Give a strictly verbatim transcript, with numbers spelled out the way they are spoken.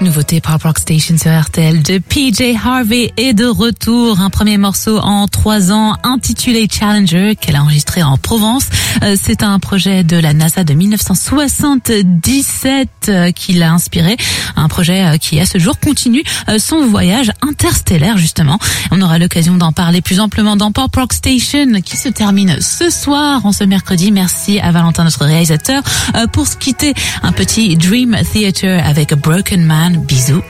nouveauté Pop Rock Station sur R T L de P J Harvey est de retour. Un premier morceau en trois ans intitulé Challenger qu'elle a enregistré en Provence. C'est un projet de la NASA de mille neuf cent soixante-dix-sept qui l'a inspiré. Un projet qui à ce jour continue son voyage interstellaire justement. On aura l'occasion d'en parler plus amplement dans Pop Rock Station qui se termine ce soir en ce mercredi. Merci à Valentin, notre réalisateur, pour se quitter. Un petit Dream Theater avec Broken Man. Bisous.